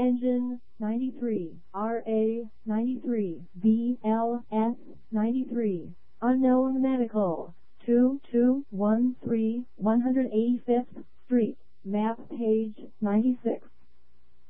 Engine 93, RA 93, BLS 93. Unknown Medical, 2213 185th Street, map page 96.